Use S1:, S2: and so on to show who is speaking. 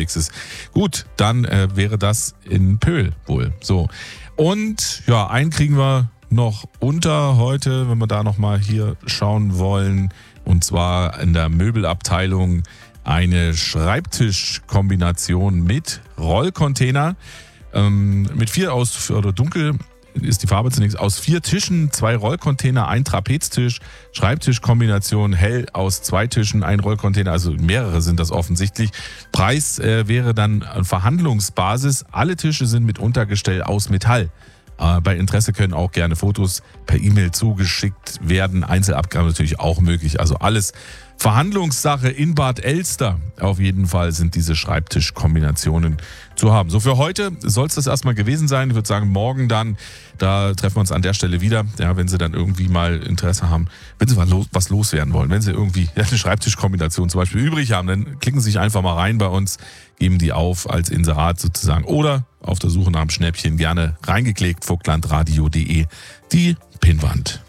S1: unterwegs ist. Gut, dann wäre das in Pöhl wohl. So. Und ja, einen kriegen wir noch unter heute, wenn wir da nochmal hier schauen wollen. Und zwar in der Möbelabteilung eine Schreibtischkombination mit Rollcontainer. Mit 4 oder dunkel ist die Farbe zunächst, aus 4 Tischen, 2 Rollcontainer, ein Trapeztisch, Schreibtischkombination hell aus 2 Tischen, ein Rollcontainer, also mehrere sind das offensichtlich. Preis wäre dann Verhandlungsbasis. Alle Tische sind mit Untergestell aus Metall. Bei Interesse können auch gerne Fotos per E-Mail zugeschickt werden. Einzelabgaben natürlich auch möglich. Also alles Verhandlungssache in Bad Elster. Auf jeden Fall sind diese Schreibtischkombinationen zu haben. So, für heute soll es das erstmal gewesen sein. Ich würde sagen, morgen dann, da treffen wir uns an der Stelle wieder. Ja, wenn Sie dann irgendwie mal Interesse haben, wenn Sie was loswerden wollen, wenn Sie irgendwie eine Schreibtischkombination zum Beispiel übrig haben, dann klicken Sie sich einfach mal rein bei uns, geben die auf als Inserat sozusagen oder auf der Suche nach einem Schnäppchen gerne reingeklickt, vogtlandradio.de, die Pinnwand.